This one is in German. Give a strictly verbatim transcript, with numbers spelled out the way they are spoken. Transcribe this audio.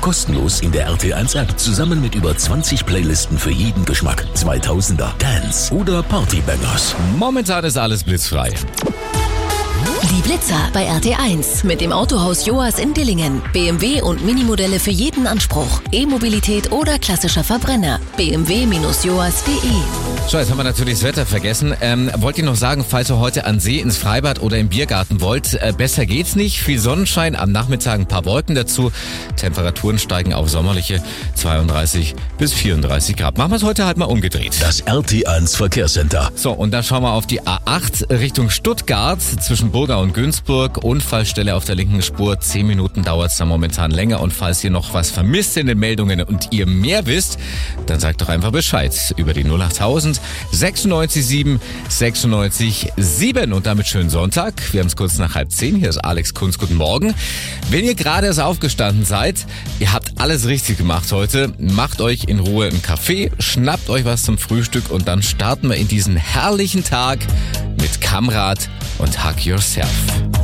Kostenlos in der R T eins App. Zusammen mit über zwanzig Playlisten für jeden Geschmack. zweitausender, Dance oder Partybangers. Momentan ist alles blitzfrei. Die Blitzer bei R T eins mit dem Autohaus Joas in Dillingen. B M W und Minimodelle für jeden Anspruch. E-Mobilität oder klassischer Verbrenner. b m w Bindestrich joas punkt de. So, jetzt haben wir natürlich das Wetter vergessen. Ähm, wollt ihr noch sagen, falls ihr heute an See, ins Freibad oder im Biergarten wollt, äh, besser geht's nicht. Viel Sonnenschein, am Nachmittag ein paar Wolken dazu. Temperaturen steigen auf sommerliche zweiunddreißig bis vierunddreißig Grad. Machen wir es heute halt mal umgedreht. Das R T eins Verkehrscenter. So, und dann schauen wir auf die A acht Richtung Stuttgart zwischen Burga und Günzburg. Unfallstelle auf der linken Spur. Zehn Minuten dauert es da momentan länger. Und falls ihr noch was vermisst in den Meldungen und ihr mehr wisst, dann sagt doch einfach Bescheid über die null achttausend sechsundneunzig sieben sechsundneunzig sieben. Und damit schönen Sonntag. Wir haben es kurz nach halb zehn. Hier ist Alex Kunz. Guten Morgen. Wenn ihr gerade erst aufgestanden seid, ihr habt alles richtig gemacht heute. Macht euch in Ruhe einen Kaffee, schnappt euch was zum Frühstück und dann starten wir in diesen herrlichen Tag mit Kamrat und Hug Yourself.